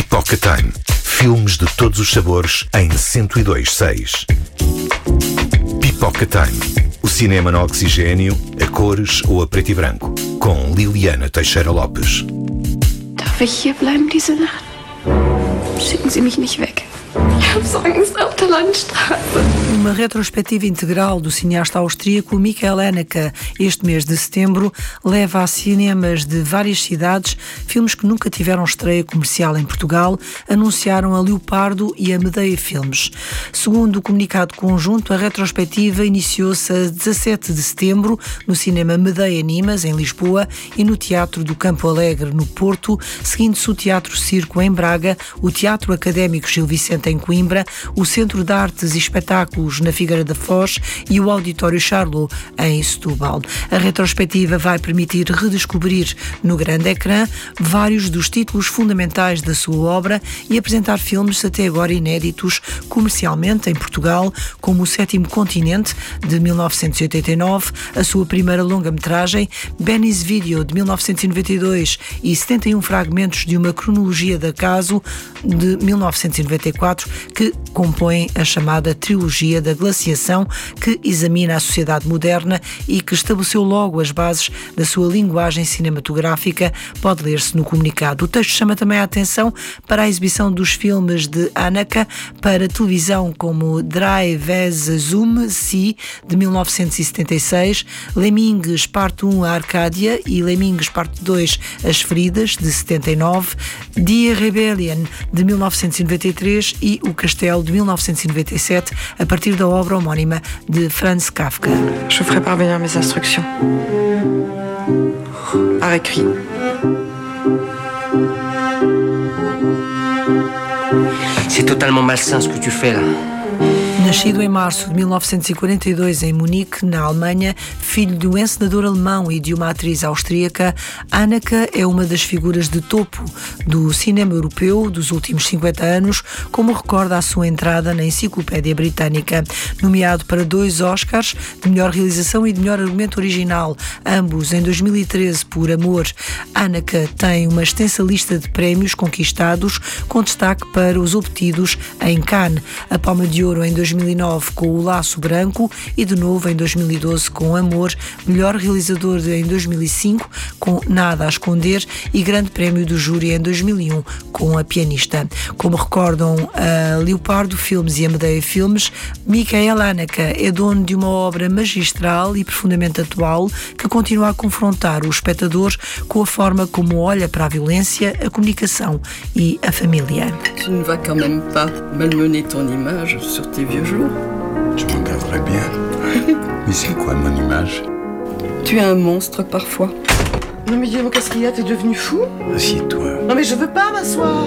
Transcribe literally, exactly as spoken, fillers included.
Pipoca Time. Filmes de todos os sabores em cento e dois ponto seis. Pipoca Time. O cinema no oxigênio, a cores ou a preto e branco. Com Liliana Teixeira Lopes. Darf ich hier bleiben diese Nacht? Schicken Sie mich nicht weg. Ich habe so Angst auf der Landstraße. Uma retrospectiva integral do cineasta austríaco Michael Haneke, este mês de setembro, leva a cinemas de várias cidades filmes que nunca tiveram estreia comercial em Portugal, anunciaram a Leopardo e a Medeia Filmes. Segundo o comunicado conjunto, a retrospectiva iniciou-se a dezassete de setembro no cinema Medeia Nimas, em Lisboa, e no Teatro do Campo Alegre, no Porto, seguindo-se o Teatro Circo, em Braga, o Teatro Académico Gil Vicente, em Coimbra, o Centro de Artes e Espetáculos na Figueira da Foz e o Auditório Charlot em Setúbal. A retrospectiva vai permitir redescobrir no grande ecrã vários dos títulos fundamentais da sua obra e apresentar filmes até agora inéditos comercialmente em Portugal, como O Sétimo Continente, de mil novecentos e oitenta e nove, a sua primeira longa-metragem, Benny's Video, de mil novecentos e noventa e dois, e setenta e um fragmentos de uma cronologia de acaso, de mil novecentos e noventa e quatro, que compõem a chamada Trilogia da Glaciação, que examina a sociedade moderna e que estabeleceu logo as bases da sua linguagem cinematográfica, pode ler-se no comunicado. O texto chama também a atenção para a exibição dos filmes de Haneke para televisão, como Drive as Zoom Si, de mil novecentos e setenta e seis, Lemmings Parte um, a Arcádia, e Lemmings Parte dois, As Feridas, de setenta e nove, Die Rebellion, de mil novecentos e noventa e três, e O Castelo, de mil novecentos e noventa e sete, a partir da obra homónima de Franz Kafka. Je vous ferai parvenir mes instructions. Par écrit. C'est totalement malsain ce que tu fais là. Nascido em março de mil novecentos e quarenta e dois em Munique, na Alemanha, filho de um encenador alemão e de uma atriz austríaca, Haneke é uma das figuras de topo do cinema europeu dos últimos cinquenta anos, como recorda a sua entrada na Enciclopédia Britânica. Nomeado para dois Oscars, de melhor realização e de melhor argumento original, ambos em dois mil e treze por Amor, Haneke tem uma extensa lista de prémios conquistados, com destaque para os obtidos em Cannes, a Palma de Ouro em dois mil e nove com O Laço Branco e de novo em dois mil e doze com Amor, melhor realizador em dois mil e cinco com Nada a Esconder e grande prémio do júri em dois mil e um com A Pianista. Como recordam a Leopardo Filmes e a Medeia Filmes, Michael Haneke é dono de uma obra magistral e profundamente atual que continua a confrontar o espectador com a forma como olha para a violência, a comunicação e a família. Tu ne vas quand même pas malmener ton image sur tes vieux jours. Je m'en garderai bien. Mais c'est quoi mon image? Tu es un monstre parfois. Non mais dis-moi, qu'est-ce qu'il y a? T'es devenu fou? Assieds-toi. Non mais je veux pas m'asseoir.